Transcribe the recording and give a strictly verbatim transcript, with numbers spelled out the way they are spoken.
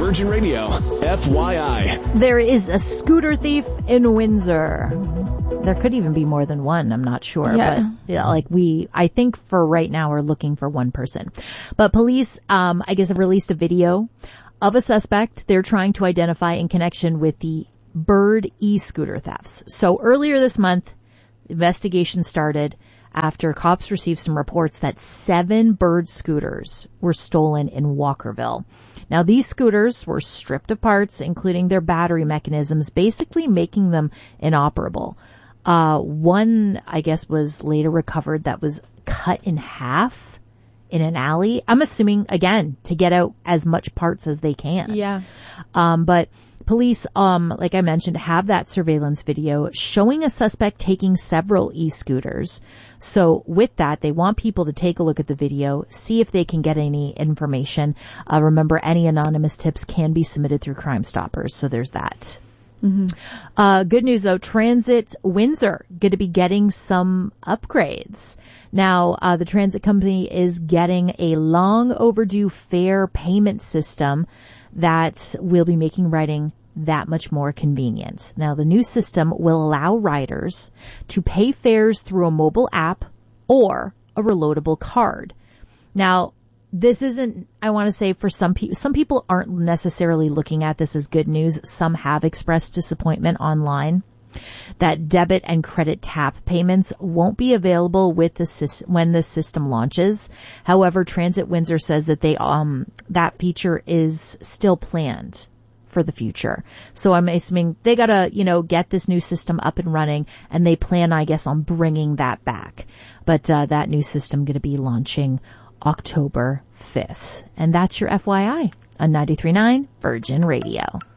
Virgin Radio, F Y I. There is a scooter thief in Windsor. There could even be more than one. I'm not sure. Yeah. But yeah, like we, I think for right now we're looking for one person. But police, um, I guess have released a video of a suspect they're trying to identify in connection with the Bird e-scooter thefts. So earlier this month, investigation started after cops received some reports that seven Bird scooters were stolen in Walkerville. Now, these scooters were stripped of parts, including their battery mechanisms, basically making them inoperable. Uh, one, I guess, was later recovered that was cut in half in an alley. I'm assuming, again, to get out as much parts as they can. Yeah. Um, but police, um, like I mentioned, have that surveillance video showing a suspect taking several e-scooters. So with that, they want people to take a look at the video, see if they can get any information. Uh, remember, any anonymous tips can be submitted through Crime Stoppers. So there's that. Mm-hmm. Uh, good news though, Transit Windsor going to be getting some upgrades. Now, uh, the transit company is getting a long overdue fare payment system that will be making riding that much more convenient. Now, the new system will allow riders to pay fares through a mobile app or a reloadable card. Now, this isn't, I want to say for some people, some people aren't necessarily looking at this as good news. Some have expressed disappointment online that debit and credit tap payments won't be available with the system when the system launches. However, Transit Windsor says that they, um, that feature is still planned for the future. So I'm assuming they gotta, you know, get this new system up and running, and they plan, I guess, on bringing that back. But, uh, that new system gonna be launching October fifth. And that's your F Y I on ninety-three point nine Virgin Radio.